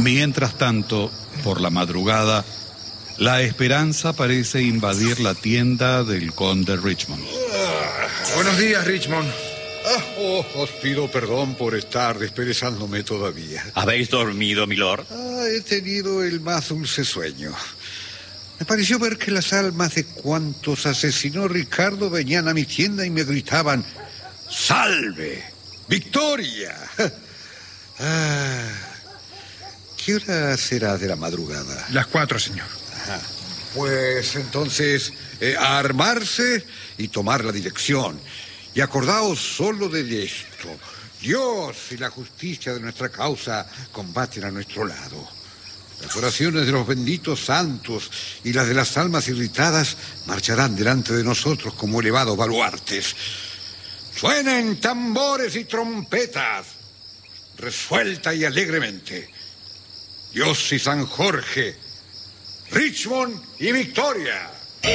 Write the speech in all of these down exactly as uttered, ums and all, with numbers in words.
Mientras tanto, por la madrugada, la esperanza parece invadir la tienda del conde Richmond. Ah, buenos días, Richmond. Ah, oh, os pido perdón por estar desperezándome todavía. ¿Habéis dormido, milord? Ah, he tenido el más dulce sueño. Me pareció ver que las almas de cuantos asesinó Ricardo venían a mi tienda y me gritaban: ¡Salve! ¡Victoria! Ah, ¿qué hora será de la madrugada? Las cuatro, señor. Ajá. Pues entonces, eh, a armarse y tomar la dirección. Y acordaos solo de esto: Dios y la justicia de nuestra causa combaten a nuestro lado. Las oraciones de los benditos santos y las de las almas irritadas marcharán delante de nosotros como elevados baluartes. Suenen tambores y trompetas, resuelta y alegremente. Dios y San Jorge, Richmond y Victoria.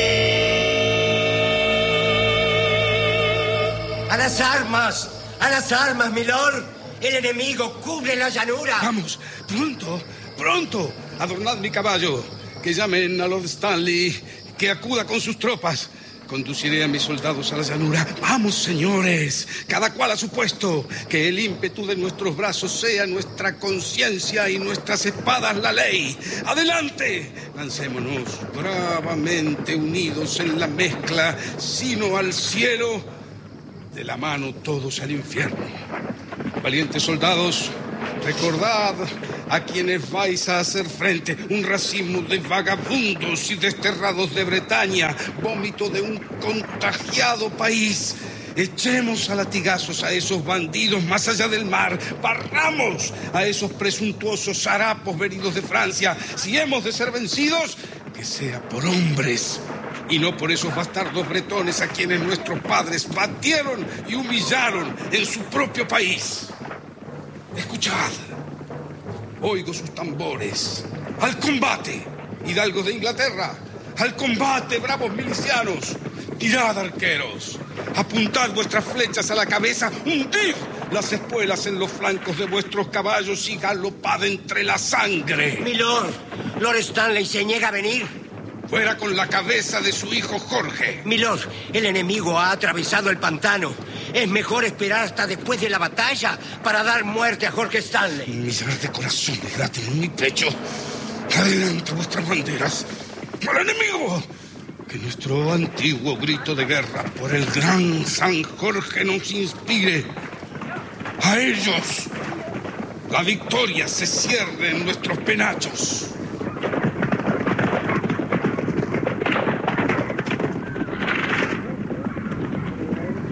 ¡A las armas! ¡A las armas, milord! El enemigo cubre la llanura. Vamos, pronto, pronto. Adornad mi caballo. Que llamen a Lord Stanley, que acuda con sus tropas. Conduciré a mis soldados a la llanura. ¡Vamos, señores! Cada cual a su puesto. Que el ímpetu de nuestros brazos sea nuestra conciencia y nuestras espadas la ley. ¡Adelante! Lancémonos bravamente unidos en la mezcla, sino al cielo, de la mano todos al infierno. Valientes soldados, recordad a quienes vais a hacer frente: un racimo de vagabundos y desterrados de Bretaña, vómito de un contagiado país. Echemos a latigazos a esos bandidos más allá del mar, barramos a esos presuntuosos harapos venidos de Francia. Si hemos de ser vencidos, que sea por hombres y no por esos bastardos bretones a quienes nuestros padres batieron y humillaron en su propio país. Escuchad, oigo sus tambores. ¡Al combate, hidalgos de Inglaterra! ¡Al combate, bravos milicianos! ¡Tirad, arqueros! Apuntad vuestras flechas a la cabeza, hundid las espuelas en los flancos de vuestros caballos y galopad entre la sangre. Milord, Lord Stanley se niega a venir. Fuera con la cabeza de su hijo Jorge. Milord, el enemigo ha atravesado el pantano. Es mejor esperar hasta después de la batalla para dar muerte a Jorge Stanley. Miserable corazón me laten en mi pecho. Adelante vuestras banderas. ¡Al enemigo! Que nuestro antiguo grito de guerra por el gran San Jorge nos inspire. A ellos la victoria se cierne en nuestros penachos.